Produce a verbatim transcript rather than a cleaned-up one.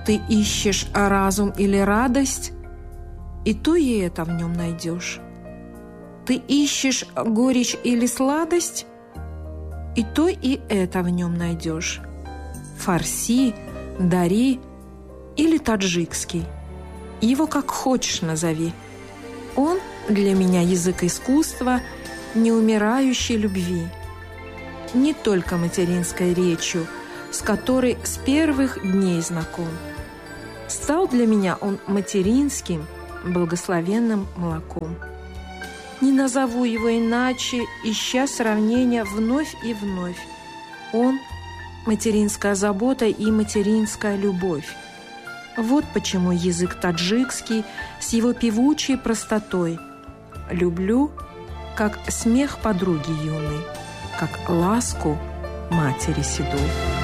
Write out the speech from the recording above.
Ты ищешь разум или радость, и то и это в нем найдешь. Ты ищешь горечь или сладость, и то и это в нем найдешь. Фарси, дари или таджикский. Его как хочешь назови. Он для меня язык искусства, неумирающей любви. Не только материнской речью, с которой с первых дней знаком. Стал для меня он материнским, благословенным молоком. Не назову его иначе, ища сравнения вновь и вновь. Он – материнская забота и материнская любовь. Вот почему язык таджикский с его певучей простотой люблю, как смех подруги юной, как ласку матери седой.